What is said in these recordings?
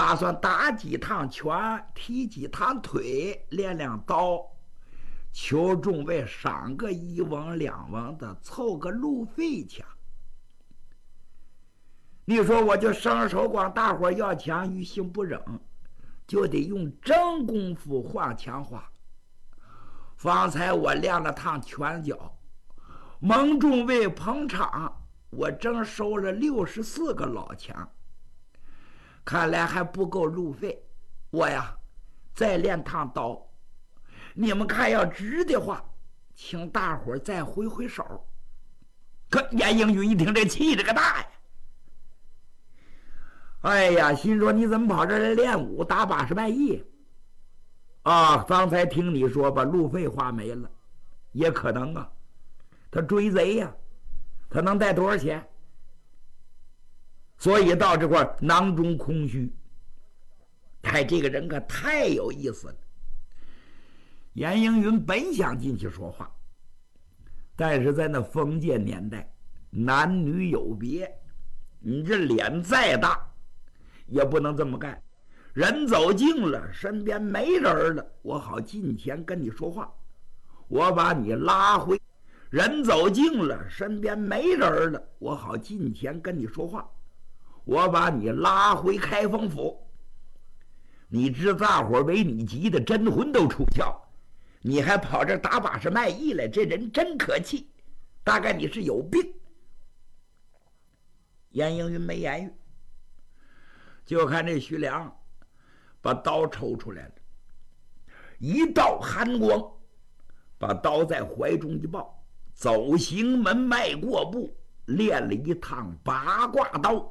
打算打几趟拳，踢几趟腿，练练刀，求众位赏个1文2文的，凑个路费钱。你说我就伸手管大伙要钱，于心不忍，就得用真功夫换钱花。方才我练了趟拳脚，蒙众位捧场，我正收了64个老钱，看来还不够路费。我呀再练趟刀，你们看要值的话，请大伙再挥挥手。可严英云一听，这气这个大呀！哎呀，心说你怎么跑这来练武打把式卖艺啊？方才听你说把路费花没了，也可能啊，他追贼呀，他能带多少钱？所以到这块囊中空虚。哎，这个人可太有意思了。严英云本想进去说话，但是在那封建年代，男女有别，你这脸再大也不能这么干。人走近了，身边没人了，我好近前跟你说话，我把你拉回。人走近了，身边没人了，我好近前跟你说话，我把你拉回开封府。你知大伙为你急的真魂都出窍，你还跑这打把式卖艺来，这人真可气，大概你是有病。严英云没言语，就看这徐良把刀抽出来了，一道寒光，把刀在怀中一抱，走行门迈过步，练了一趟八卦刀。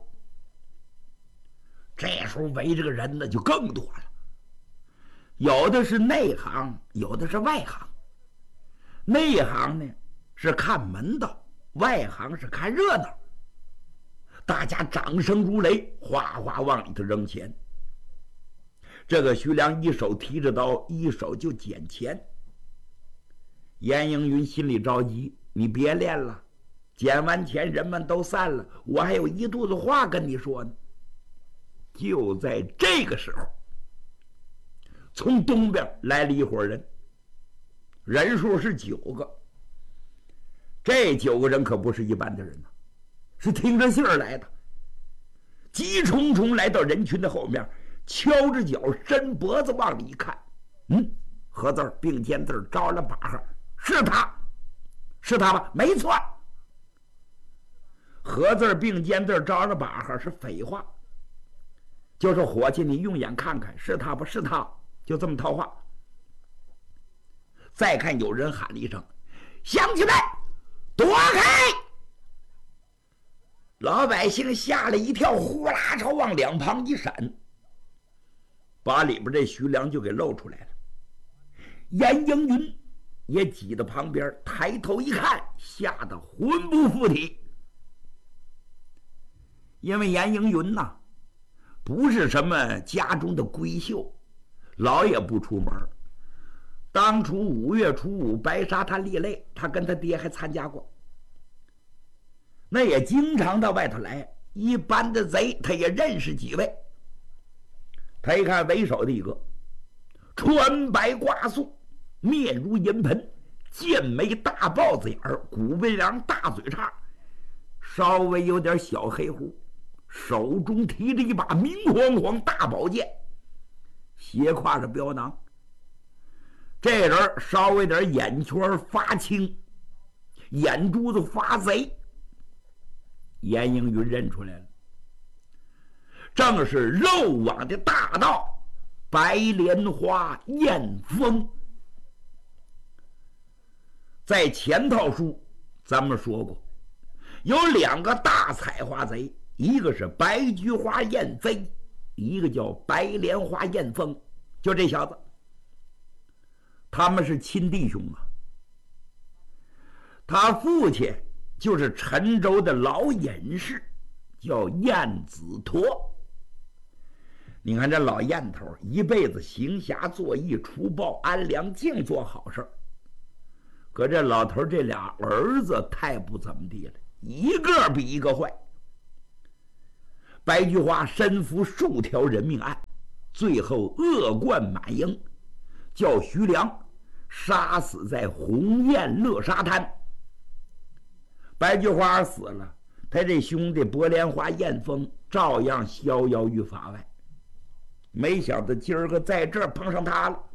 这时候围这个人呢就更多了，有的是内行，有的是外行。内行呢是看门道，外行是看热闹。大家掌声如雷，哗哗往里头扔钱。这个徐良一手提着刀，一手就捡钱。严英云心里着急，你别练了，捡完钱人们都散了，我还有一肚子话跟你说呢。就在这个时候，从东边来了一伙人，人数是9个。这9个人可不是一般的人呐，是听着信儿来的，急冲冲来到人群的后面，敲着脚，伸脖子往里一看，合字并肩字招了把号，是他，是他吧？没错，合字并肩字招了把号是废话。就是伙计，你用眼看看，是他不是他，就这么套话。再看有人喊了一声：“乡亲们，躲开！”老百姓吓了一跳，呼啦朝往两旁一闪，把里边这徐良就给露出来了。严英云也挤到旁边，抬头一看，吓得魂不附体。因为严英云呐，不是什么家中的闺秀，老也不出门。当初5月初5白沙滩立擂，他跟他爹还参加过，那也经常到外头来，一般的贼他也认识几位。他一看为首的一个，穿白挂素，面如银盆，剑眉大豹子眼儿，骨背梁大嘴叉，稍微有点小黑胡，手中提着一把明晃晃大宝剑，斜挎着镖囊。这人稍微点眼圈发青，眼珠子发贼。严英云认出来了，正是漏网的大盗白莲花燕峰。在前套书咱们说过，有2个大采花贼，一个是白菊花燕飞，一个叫白莲花燕峰，就这小子，他们是亲弟兄啊。他父亲就是陈州的老隐士，叫燕子陀。你看这老燕头一辈子行侠作义，除暴安良，净做好事儿。可这老头这俩儿子太不怎么地了，一个比一个坏。白菊花身负数条人命案， 最后恶贯满盈，叫徐良杀死在鸿雁乐沙滩。白菊花死了，他这兄弟博莲花燕峰照样逍遥于法外。没想到今儿个在这儿碰上他了。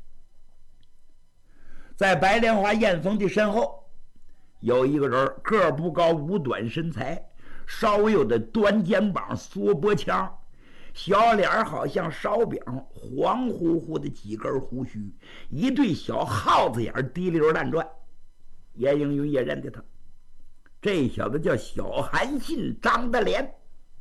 在白莲花燕峰的身后有一个人，个儿不高，五短身材，稍微有的端肩膀缩脖腔，小脸好像烧饼，黄乎乎的几根胡须，一对小耗子眼滴溜乱转。严应云也认得他，这小子叫小韩信张德莲。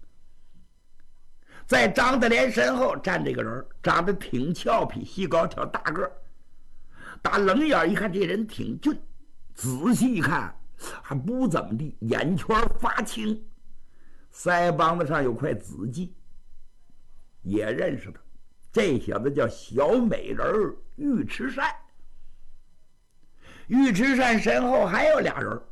在张德莲身后站这个人，长得挺俏皮，细高挑大个儿，打冷眼一看这人挺俊，仔细一看还不怎么地，眼圈发青，腮帮子上有块紫髻，也认识他。这小子叫小美人尉迟善。尉迟善身后还有俩人，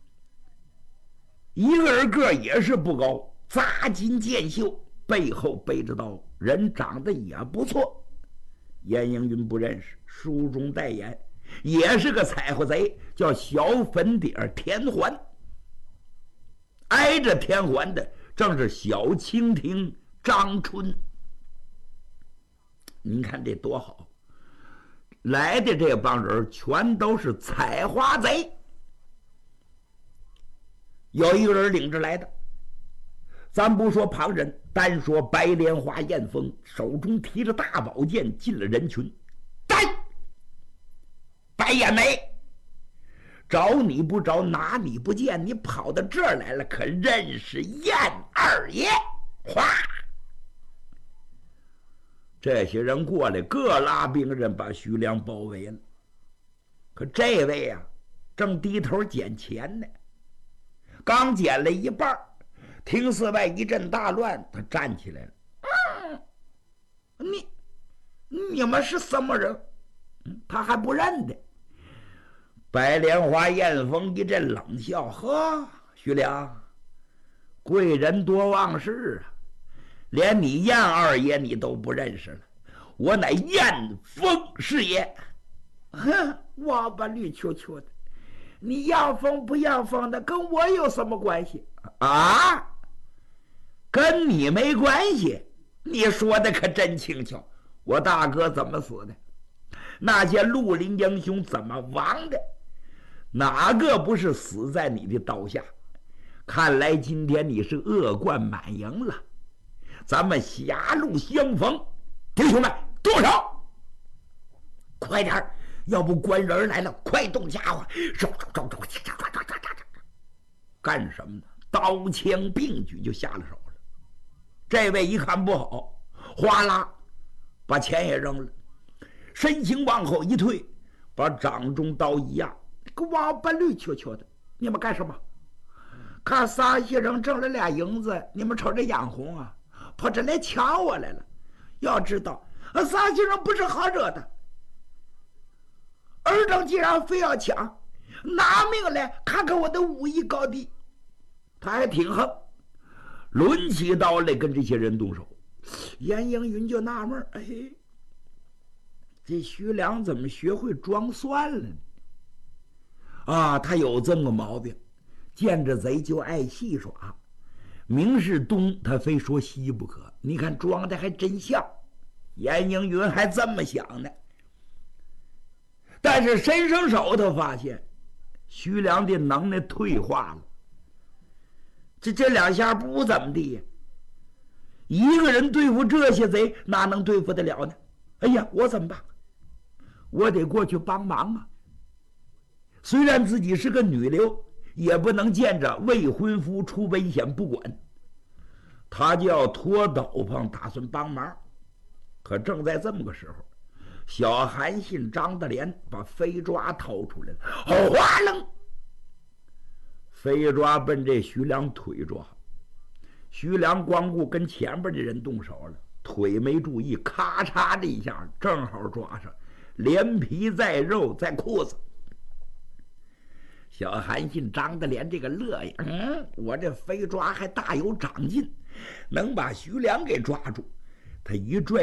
一个人个也是不高，扎金剑袖，背后背着刀，人长得也不错。严应云不认识，书中带眼，也是个踩乎贼，叫小粉底儿田环。挨着田环的正是小蜻蜓张春。您看这多好，来的这帮人全都是采花贼。有一个人领着来的，咱不说旁人，单说白莲花燕峰，手中提着大宝剑进了人群。呆，白眼眉，找你不着，拿你不见，你跑到这儿来了，可认识燕二爷？哗！这些人过来，各拉兵刃把徐良包围了。可这位啊，正低头捡钱呢，刚捡了一半，听寺外一阵大乱，他站起来了。你们是什么人？他还不认得。白莲花燕峰一阵冷笑：呵，徐良，贵人多忘事啊，连你燕二爷你都不认识了，我乃燕峰师爷。哼，王八绿球球的，你样疯不样疯的，跟我有什么关系啊？跟你没关系？你说的可真轻巧。我大哥怎么死的？那些绿林英雄怎么亡的？哪个不是死在你的刀下？看来今天你是恶贯满盈了。咱们狭路相逢，弟兄们动手！快点，要不官人来了，快动家伙！干什么呢？刀枪并举就下了手了。这位一看不好，哗啦把钱也扔了，身形往后一退，把掌中刀一压。个王八绿球球的，你们干什么？看仨先生挣了俩银子，你们瞅着眼红啊，跑这来抢我来了。要知道仨先生不是好惹的，尔等既然非要抢，拿命来看看我的武艺高低。他还挺横，抡起刀来跟这些人动手。严应云就纳闷，哎，这徐良怎么学会装蒜了呢？啊，他有这么个毛病，见着贼就爱戏耍，明是东他非说西不可。你看装的还真像。严应云还这么想呢，但是伸伸手他发现徐良的能耐退化了。这两下不怎么地呀，一个人对付这些贼哪能对付得了呢？哎呀，我怎么办？我得过去帮忙啊！虽然自己是个女流，也不能见着未婚夫出危险不管。他就要脱斗篷，打算帮忙。可正在这么个时候，小韩信张德莲把飞抓掏出来了，哗楞，飞抓奔这徐良腿抓。徐良光顾跟前边的人动手了，腿没注意，咔嚓的一下正好抓上，连皮带肉在裤子。小韩信张德莲这个乐呀，我这飞抓还大有长进，能把徐良给抓住。他一拽